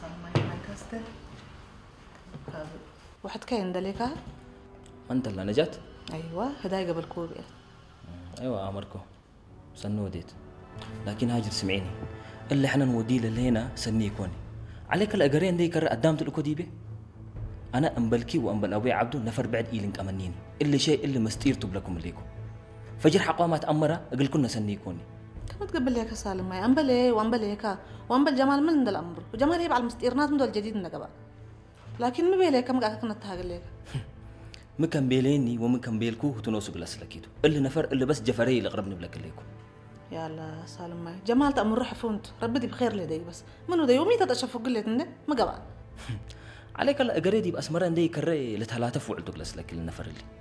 ما كاستر واحد كاين دليكا أنت اللي نجت؟ أيوة هداي قبل كوبي. أيوة أمركو سنو وديت لكن هاجر سمعيني اللي حنا نودي اللي هنا سني يكوني عليك الأجرين دي كر قدامت الأكو دي بي أنا أمبلكي وأمبل أبوي عبدو نفر بعد إيلينك أمنيني اللي شيء اللي مستيرتو بلكم الليكو فجر حقامات أمرة أقول كنا سني يكوني كم تقبل ليك سالم ما أمبل إيه وأمبل إيه وأمبل جمال من ذا الأمر وجمال يبع المستيرنات من ذا الجديد نقبل لكن ما بيلك كم قاعد كنا تهاجر ليك مكان بيليني ومكان بيلكو تنوسق الأسلكيتو اللي نفر اللي بس جفري اللي قربني بلك الليكو يا الله سالم ما جمال تأمر روح فونت ربدي بخير لدي بس منو ده يومي تتشوف قلت إنه ما قبل عليك الأجريدي بأسمران دي كري لثلاثة فوق لك اللي نفر اللي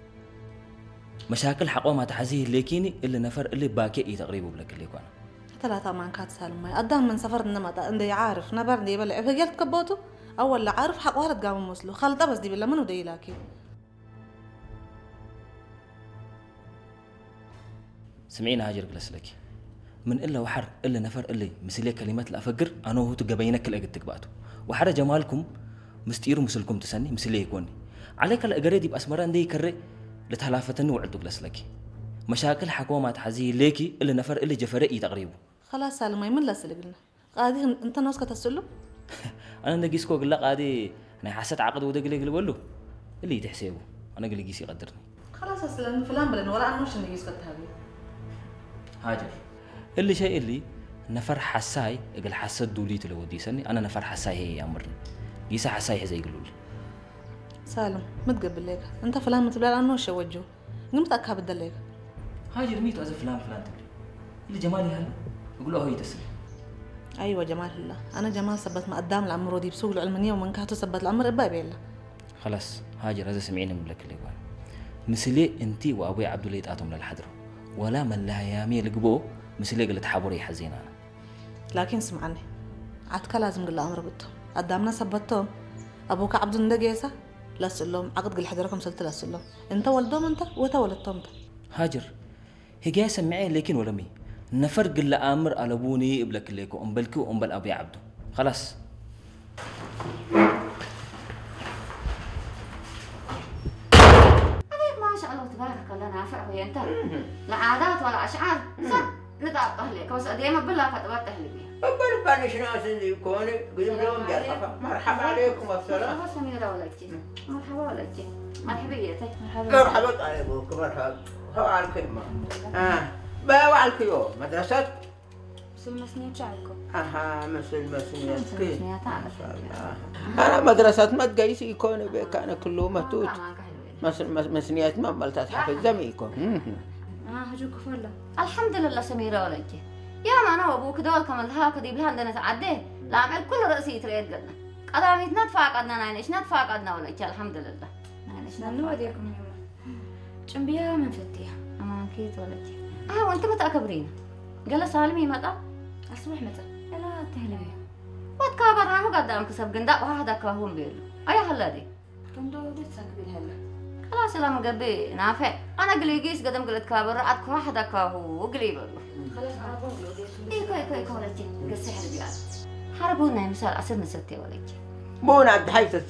مشاكل حقوة ما تحزيه الليكيني اللي نفر اللي باكي تقريبا بلك اللي كوانا ثلاثة ما كانت سالم ما قدام من سفر إنما عندي عارف نبر دي بلا فقلت كبوته أول لا عارف حق وارد قام مسلو خالد بس دي بلا منو دي لكن سمعينا هاجر لك من إلا وحر إلا نفر اللي مثل كلمات الأفقر أنا وهو تجبينك الأجتك باتو وحر جمالكم مستير مسلكم تسني مثل يكوني عليك الأجريدي بأسمران دي كري لتهلافتني وعدك لسلكي مشاكل حكومة تحزي ليكي اللي نفر اللي جفرئي تقريبا خلاص سالم ما يمل لسه قلنا قاعدين أنت ناسك تسلو أنا نجيسكو قل لك عادي أنا حسيت عقد وده قلي ولو اللي تحسبه أنا قلي جيسي قدرني خلاص أصلا فلان بلن ولا أنوش اللي جيسك تهابي هاجر اللي شيء اللي نفر حساي قال حسد دوليت لو ودي سني أنا نفر حساي هي أمرني جيسا حساي زي يقولوا لي سالم متقبل لك أنت فلان متبلع أنوش وجهه قمت أكها بدلك هاجر ميت أزف فلان تبلي اللي جمالي هلا يقولوا هي تسلي أيوة جمال الله أنا جمال ثبت ما قدام العمر ودي بسوق العلمانية ومن كهته ثبت العمر إبابي الله خلاص هاجر هذا سمعيني من لك اللي قال مثلي أنتي وأبوي عبد الله يتقاتم للحضر ولا من لها يامي لقبو مثلي قلت حبوري حزين أنا لكن سمعني عتك لازم قل أمر بده قدامنا ثبتهم أبوك عبد الندقيسة لا سلهم عقد قل حضركم سلت لا سلهم أنت ولدهم أنت وتولدتهم أنت هاجر هي جاي سمعي لكن ولا مي نفرق اللي أمر على بوني إبلك ليكو أمبلكو وأمبل أبي عبده خلاص أبيك ما شاء الله تبارك الله نافع ويا أنت لا عادات ولا أشعار صح نتعب أهلك بس أديما بالله فتبات أهلك أقول بانش ناس اللي يكوني قدم لهم جرحة مرحبا عليكم السلام مرحبا سميرة ولدتي مرحبا ولدتي مرحبيتك مرحبا مرحبا عليكم مرحبا هو على الكلمة باو على الكيو مدرسة مثل مسنية شعركم مثل مسنية كيف مسنية تعرف أنا مدرسة ما تقيس يكوني بك أنا كله متوت مسنية ما ملتات حفظ زميكم هجوك فلا الحمد لله سميرة ولدتي يا ما أنا وأبوك دول كمان هاك دي بلها عندنا تعديه لا عمل كل رأسي تريد قدنا قدامي ندفع قدنا ناينش ندفع قدنا ولدتي الحمد لله ناينش نو وديكم يوم جنبيها من فتيها أمان كيت ولدتي وأنت متى أكبرين قال سالمي متى الصبح متى لا تهلبي وتكابرنا هو قدام كسب قنداء وهذا كاهون بيلو أي هلا دي كندو دتسك بالهلا خلاص لا مقبي نافع أنا قلي قيس قدام قلت كابر عاد واحدة كاهو وقلي بلو خلاص أنا بقول إيه كوي ولدتي قصي حربي حربونا مثال أصير نسيتي ولدتي مو عبد حيث